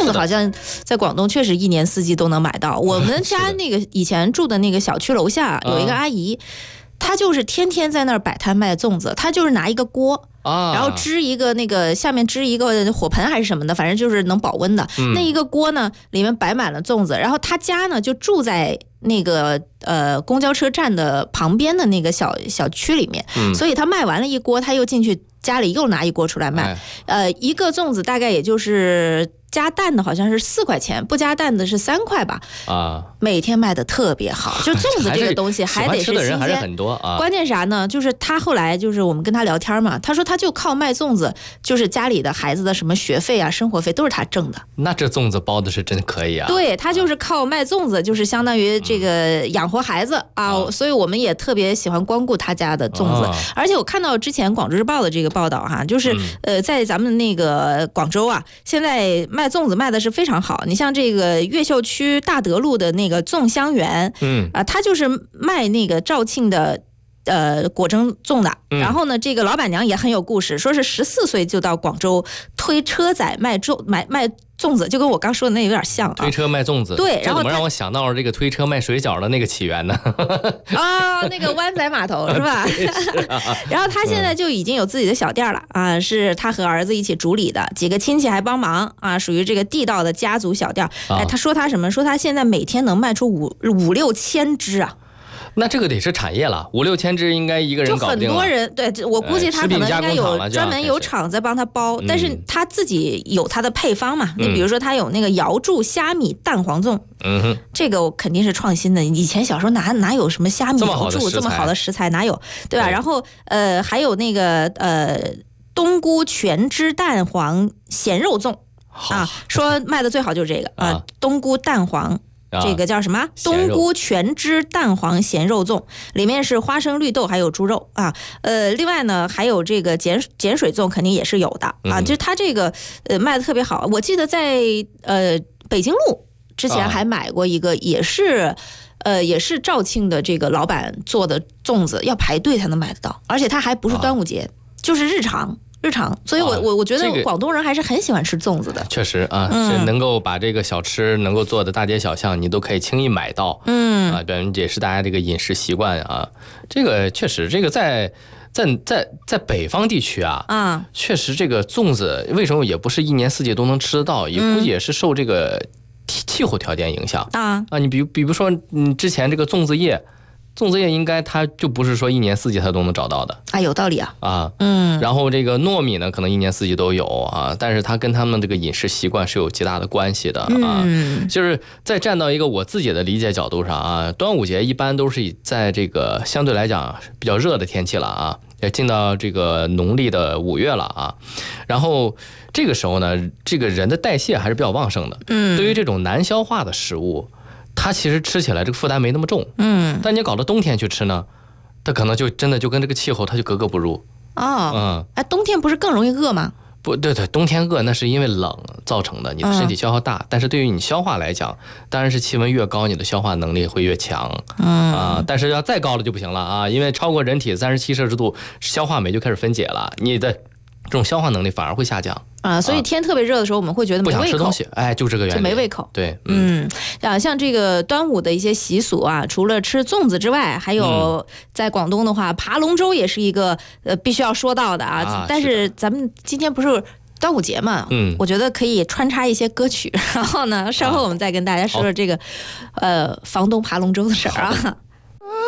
子好像在广东确实一年四季都能买到。我们家那个以前住的那个小区楼下有一个阿姨，她就是天天在那儿摆摊卖粽子，她就是拿一个锅。然后支一个那个下面支一个火盆还是什么的，反正就是能保温的。那一个锅呢，里面摆满了粽子。然后他家呢就住在那个公交车站的旁边的那个小区里面，所以他卖完了一锅，他又进去家里又拿一锅出来卖。一个粽子大概也就是加蛋的好像是4块钱，不加蛋的是3块吧。每天卖的特别好，就粽子这个东西还得是新鲜， 还是很多啊。 关键啥呢？就是他后来就是我们跟他聊天嘛，他说他就靠卖粽子，就是家里的孩子的什么学费啊、生活费都是他挣的。 那这粽子包的是真可以啊。 对，他就是靠卖粽子，就是相当于这个养活孩子啊，所以我们也特别喜欢光顾他家的粽子。而且我看到之前广州日报的这个报道哈，就是在咱们那个广州啊，现在卖粽子卖的是非常好。你像这个越秀区大德路的那个粽香园，他就是卖那个肇庆的果蒸粽的。然后呢，这个老板娘也很有故事，说是14岁就到广州推车仔卖粽子，就跟我刚说的那有点像。 推车卖粽子， 对，然后怎么让我想到了这个推车卖水饺的那个起源呢？ 那个湾仔码头是吧？然后他现在就已经有自己的小店了啊，是他和儿子一起主理的，几个亲戚还帮忙啊，属于这个地道的家族小店。他说他什么？说他现在每天能卖出5、6千只啊。 那这个得是产业了，5、6千只应该一个人搞定了。 就很多人，对，我估计他可能应该有专门有厂在帮他包，但是他自己有他的配方嘛。你比如说他有那个瑶柱虾米蛋黄粽，这个肯定是创新的。以前小时候哪有什么虾米瑶柱这么好的食材，哪有，对吧？然后还有那个冬菇全脂蛋黄咸肉粽啊，说卖的最好就是这个啊，冬菇蛋黄。这个叫什么？冬菇全脂蛋黄咸肉粽，里面是花生、绿豆还有猪肉啊。另外呢，还有这个碱水粽，肯定也是有的啊。就是它这个卖的特别好。我记得在北京路之前还买过一个，也是肇庆的这个老板做的粽子，要排队才能买得到，而且它还不是端午节，就是日常，所以我觉得广东人还是很喜欢吃粽子的。 确实啊，是能够把这个小吃能够做的大街小巷，你都可以轻易买到。对，也是大家这个饮食习惯啊。这个确实，这个在北方地区啊，确实这个粽子为什么也不是一年四季都能吃得到，也估计也是受这个气候条件影响啊。你比如说，之前这个粽子叶应该它就不是说一年四季它都能找到的啊，有道理啊。 然后这个糯米呢，可能一年四季都有啊，但是它跟他们这个饮食习惯是有极大的关系的啊。就是在站到一个我自己的理解角度上啊，端午节一般都是在这个相对来讲比较热的天气了啊，也进到这个农历的5月了啊。然后这个时候呢，这个人的代谢还是比较旺盛的。对于这种难消化的食物，它其实吃起来这个负担没那么重。但你搞到冬天去吃呢，它可能就真的就跟这个气候它就格格不入。冬天不是更容易饿吗？ 不对，冬天饿那是因为冷造成的，你的身体消耗大。但是对于你消化来讲，当然是气温越高，你的消化能力会越强。但是要再高了就不行了啊，因为超过人体37摄氏度，消化酶就开始分解了，你的这种消化能力反而会下降。 所以天特别热的时候，我们会觉得没胃口， 不想吃东西，就这个原因， 就没胃口。 对， 像这个端午的一些习俗啊，除了吃粽子之外，还有在广东的话，爬龙舟也是一个必须要说到的啊。但是咱们今天不是端午节嘛，我觉得可以穿插一些歌曲，然后呢，稍后我们再跟大家说说这个房东爬龙舟的事儿啊。